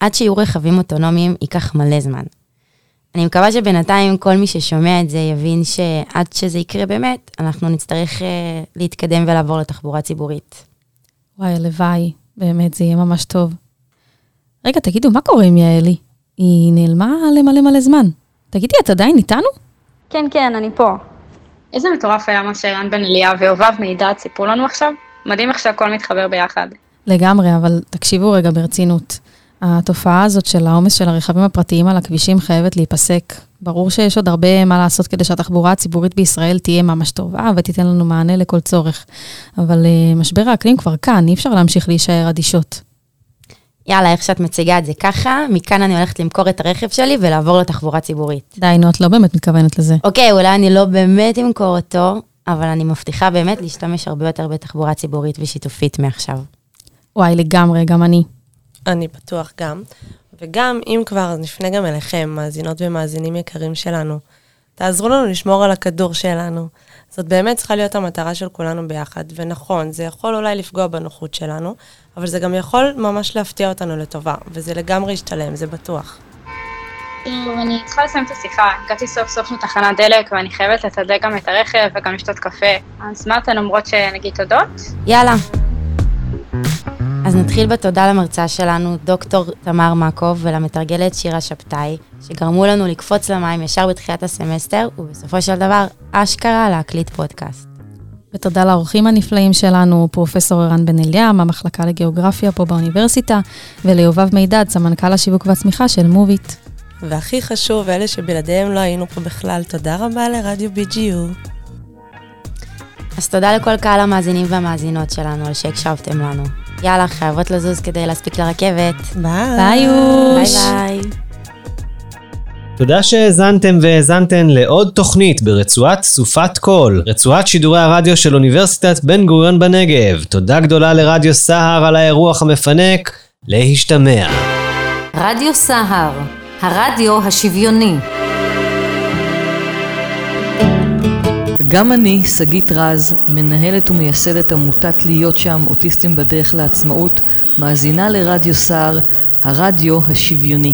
עד שיהיו רכבים אוטונומיים ייקח מלא זמן. אני מקווה שבינתיים כל מי ששומע את זה יבין שעד שזה יקרה באמת, אנחנו נצטרך להתקדם ולעבור לתחבורה ציבורית. וואי, הלוואי, באמת זה יהיה ממש טוב. רגע, תגידו, מה קורה עם יעלי? היא נעלמה מלא זמן. תגידי, את עדיין איתנו? כן, אני פה. איזה מטורף היה מה שערן בן אליה ויובב מידע סיפרו לנו עכשיו? מדהים איך שהכל מתחבר ביחד. לגמרי, אבל תקשיבו רגע ברצינות. התופעה הזאת של העומס של הרכבים הפרטיים על הכבישים חייבת להיפסק. ברור שיש עוד הרבה מה לעשות כדי שהתחבורה הציבורית בישראל תהיה ממש טובה ותיתן לנו מענה לכל צורך. אבל משבר האקלים כבר כאן, אי אפשר להמשיך להישאר אדישות. יאללה, איך שאת מציגה את זה ככה, מכאן אני הולכת למכור את הרכב שלי ולעבור לתחבורה ציבורית. די, נו, את לא באמת מתכוונת לזה. אוקיי, אולי אני לא באמת אמכור אותו, אבל אני מבטיחה באמת להשתמש הרבה יותר בתחבורה ציבורית ושיתופית מעכשיו. וואי, לגמרי, גם אני. אני בטוח גם. וגם, אם כבר, נפנה גם אליכם, מאזינות ומאזינים יקרים שלנו. תעזרו לנו לשמור על הכדור שלנו. זאת באמת צריכה להיות המטרה של כולנו ביחד. ונכון, זה יכול אולי לפגוע בנוחות שלנו, אבל זה גם יכול ממש להפתיע אותנו לטובה, וזה לגמרי ישתלם, זה בטוח. אני צריכה לסיים את השיחה, הגעתי סוף סוף לתחנת דלק, ואני חייבת לתדלק גם את הרכב וגם לשתות קפה. אז מה אתן אומרות שנגיד תודות? יאללה. אז נתחיל בתודה למרצה שלנו, דוקטור תמר מקוב, ולמתרגלת שירה שבתאי, שגרמו לנו לקפוץ למים ישר בתחילת הסמסטר, ובסופו של דבר, אשכרה להקליט פודקאסט. ותודה לאורחים הנפלאים שלנו, פרופסור ערן בן אליה, מהמחלקה לגיאוגרפיה פה באוניברסיטה, וליובב מידד, סמנכ"ל השיווק והצמיחה של מוביט. והכי חשוב, אלה שבלעדיהם לא היינו פה בכלל, תודה רבה לרדיו BGU. אז תודה לכל קהל המאזינים והמאזינות שלנו, על שהקשבתם לנו. יאללה, חייבות לזוז כדי להספיק לרכבת. ביי. ביי. תודה שהאזנתם והאזנתן לעוד תוכנית ברצועת סופת קול, רצועת שידורי הרדיו של אוניברסיטת בן גוריון בנגב. תודה גדולה לרדיו סהר על האירוח המפנק. להשתמע. רדיו סהר, הרדיו השוויוני. גם אני, שגית רז, מנהלת ומייסדת עמותת להיות שם, אוטיסטים בדרך לעצמאות, מאזינה לרדיו סהר, הרדיו השוויוני.